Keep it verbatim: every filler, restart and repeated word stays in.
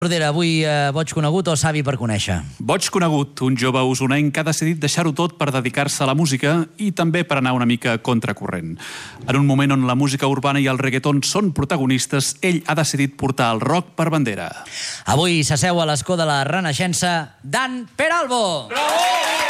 Tordera, avui eh, boig conegut o savi per conèixer? Boig conegut, un jove usonenc que ha decidit deixar-ho tot per dedicar-se a la música i també per anar una mica contracorrent. En un moment on la música urbana i el reggaeton són protagonistes, ell ha decidit portar el rock per bandera. Avui s'asseu a l'escó de la Renaixença Dan Peralbo! Bravo!